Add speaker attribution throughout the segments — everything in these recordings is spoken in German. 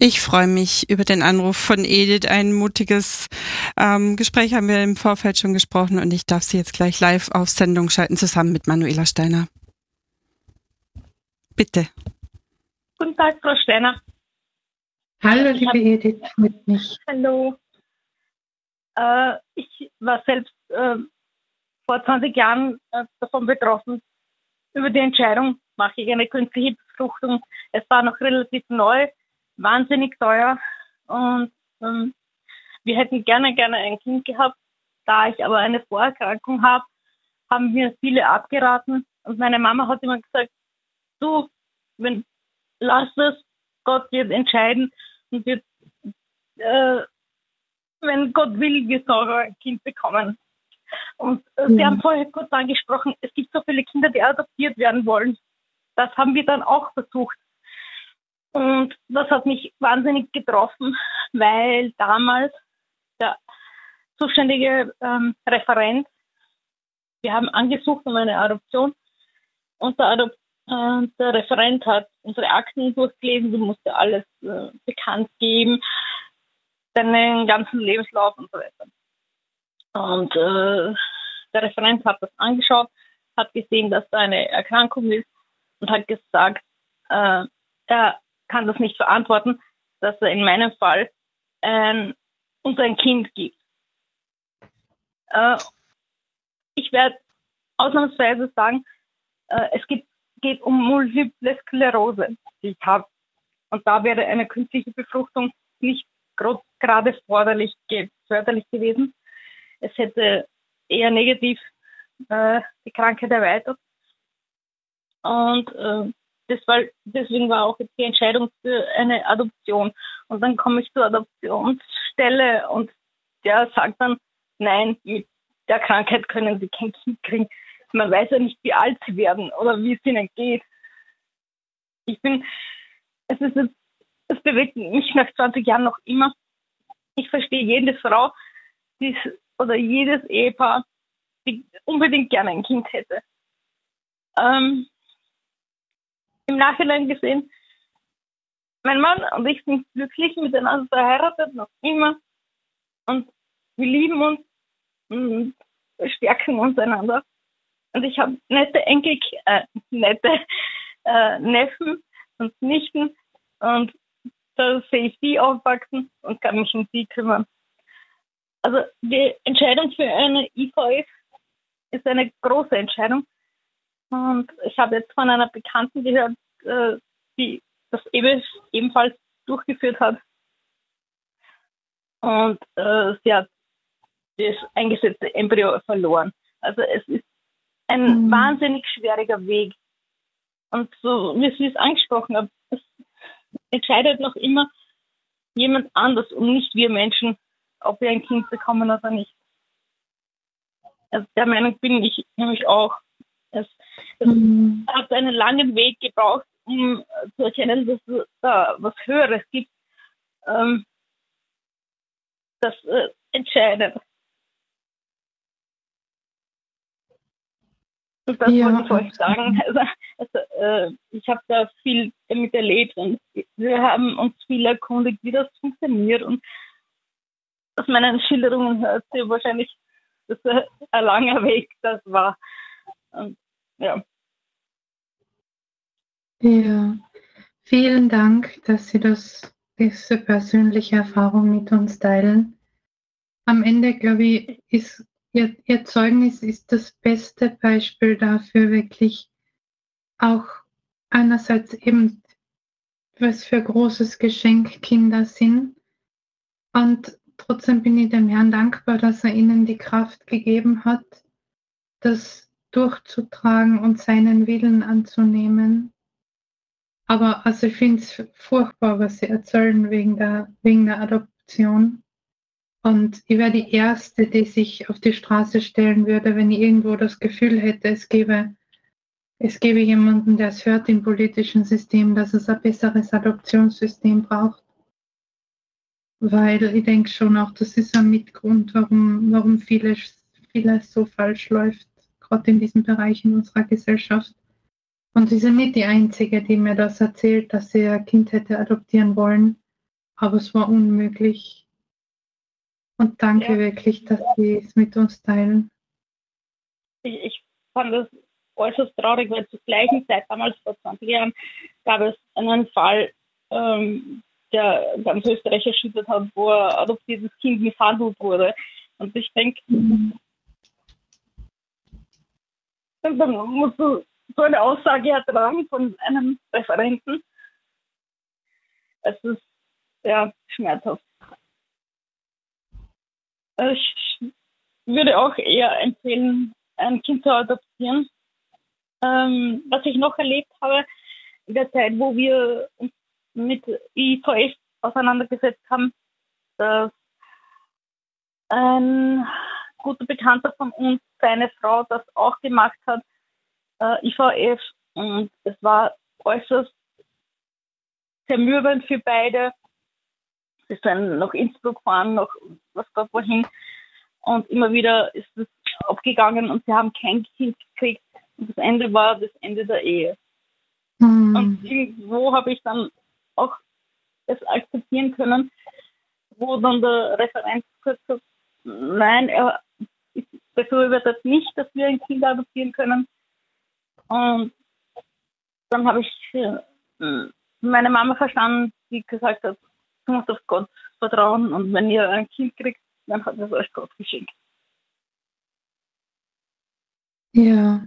Speaker 1: Ich freue mich über den Anruf von Edith. Ein mutiges Gespräch haben wir im Vorfeld schon gesprochen und ich darf Sie jetzt gleich live auf Sendung schalten, zusammen mit Manuela Steiner. Bitte.
Speaker 2: Guten Tag, Frau Steiner.
Speaker 3: Hallo, liebe Edith, mit mich.
Speaker 2: Hallo. Ich war selbst vor 20 Jahren davon betroffen, über die Entscheidung, mache ich eine künstliche Befruchtung. Es war noch relativ neu, wahnsinnig teuer und wir hätten gerne ein Kind gehabt. Da ich aber eine Vorerkrankung habe, haben mir viele abgeraten und meine Mama hat immer gesagt, du, lass es, Gott wird entscheiden und wird, wenn Gott will, wir sollen ein Kind bekommen. Und Sie haben vorher kurz angesprochen, es gibt so viele Kinder, die adoptiert werden wollen. Das haben wir dann auch versucht. Und das hat mich wahnsinnig getroffen, weil damals der zuständige Referent, wir haben angesucht um eine Adoption und der Referent hat unsere Akten durchgelesen, du musst ja alles bekannt geben, deinen ganzen Lebenslauf und so weiter. Und der Referent hat das angeschaut, hat gesehen, dass da eine Erkrankung ist und hat gesagt, er kann das nicht verantworten, dass er in meinem Fall uns ein Kind gibt. Ich werde ausnahmsweise sagen, es geht um Multiple Sklerose, die ich habe. Und da wäre eine künstliche Befruchtung nicht gerade förderlich gewesen. Es hätte eher negativ die Krankheit erweitert. Und deswegen war auch jetzt die Entscheidung für eine Adoption. Und dann komme ich zur Adoptionsstelle und der sagt dann, nein, mit der Krankheit können Sie kein Kind kriegen. Man weiß ja nicht, wie alt Sie werden oder wie es Ihnen geht. Es bewegt mich nach 20 Jahren noch immer. Ich verstehe jede Frau oder jedes Ehepaar, die unbedingt gerne ein Kind hätte. Im Nachhinein gesehen, mein Mann und ich sind glücklich miteinander verheiratet, noch immer. Und wir lieben uns und stärken uns einander. Und ich habe nette Neffen und Nichten. Und da sehe ich die aufwachsen und kann mich um die kümmern. Also die Entscheidung für eine IVF ist eine große Entscheidung. Und ich habe jetzt von einer Bekannten gehört, die das ebenfalls durchgeführt hat. Und sie hat das eingesetzte Embryo verloren. Also es ist ein wahnsinnig schwieriger Weg. Und so, wie Sie es angesprochen haben, es entscheidet noch immer jemand anders und nicht wir Menschen, ob wir ein Kind bekommen oder nicht. Also der Meinung bin ich nämlich auch. Es hat einen langen Weg gebraucht, um zu erkennen, dass es da was Höheres gibt, das entscheidet. Und das wollte ich euch sagen. Also, ich habe da viel damit erlebt und wir haben uns viel erkundigt, wie das funktioniert. Und aus meinen Schilderungen hört ihr wahrscheinlich, dass ein langer Weg das war. Und, ja.
Speaker 3: Ja, vielen Dank, dass Sie diese persönliche Erfahrung mit uns teilen. Am Ende, glaube ich, ist Ihr Zeugnis ist das beste Beispiel dafür, wirklich auch einerseits eben, was für ein großes Geschenk Kinder sind. Und trotzdem bin ich dem Herrn dankbar, dass er Ihnen die Kraft gegeben hat, das durchzutragen und seinen Willen anzunehmen. Aber also ich finde es furchtbar, was Sie erzählen wegen der Adoption. Und ich wäre die Erste, die sich auf die Straße stellen würde, wenn ich irgendwo das Gefühl hätte, es gäbe jemanden, der es hört im politischen System, dass es ein besseres Adoptionssystem braucht. Weil ich denke schon auch, das ist ein Mitgrund, warum vieles so falsch läuft, gerade in diesem Bereich in unserer Gesellschaft. Und sie sind nicht die Einzige, die mir das erzählt, dass sie ein Kind hätte adoptieren wollen. aber es war unmöglich. Und danke wirklich, dass Sie es mit uns teilen.
Speaker 2: Ich fand das äußerst traurig, weil zur gleichen Zeit, damals vor 20 Jahren, gab es einen Fall, der ganz Österreich erschüttert hat, wo ein adoptiertes Kind misshandelt wurde. Und ich denke, dann muss so eine Aussage ertragen von einem Referenten. Es ist schmerzhaft. Ich würde auch eher empfehlen, ein Kind zu adoptieren. Was ich noch erlebt habe, in der Zeit, wo wir uns mit IVF auseinandergesetzt haben, dass ein guter Bekannter von uns, seine Frau, das auch gemacht hat, IVF, und es war äußerst zermürbend für beide. Sie ist dann nach Innsbruck gefahren, nach was Gott wohin, und immer wieder ist es abgegangen und sie haben kein Kind gekriegt. Und das Ende war das Ende der Ehe. Und irgendwo habe ich dann auch es akzeptieren können, wo dann der Referent gesagt hat, nein, er ist dafür überzeugt nicht, dass wir ein Kind adoptieren können. Und dann habe ich meine Mama verstanden, die gesagt hat, du musst auf Gott vertrauen, und wenn ihr ein Kind kriegt, dann hat es euch Gott geschenkt.
Speaker 3: Ja.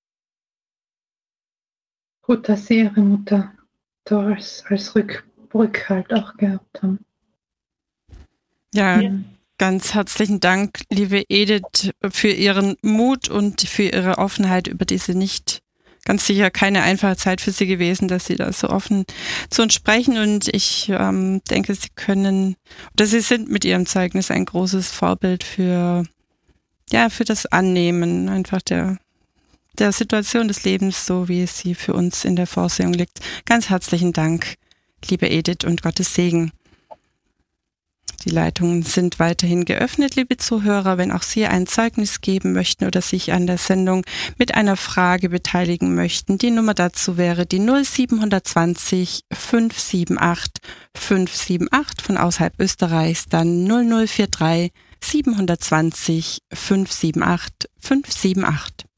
Speaker 3: Gut, dass Sie Ihre Mutter Doris als Rückhalt auch gehabt haben.
Speaker 1: Ja, ganz herzlichen Dank, liebe Edith, für Ihren Mut und für Ihre Offenheit über diese ganz sicher keine einfache Zeit für Sie gewesen, dass Sie da so offen zu uns sprechen. Und ich denke, Sie sind mit Ihrem Zeugnis ein großes Vorbild für das Annehmen einfach der Situation des Lebens, so wie es sie für uns in der Vorsehung liegt. Ganz herzlichen Dank, liebe Edith, und Gottes Segen. Die Leitungen sind weiterhin geöffnet, liebe Zuhörer. Wenn auch Sie ein Zeugnis geben möchten oder sich an der Sendung mit einer Frage beteiligen möchten, die Nummer dazu wäre die 0720 578 578, von außerhalb Österreichs dann 0043 720 578 578.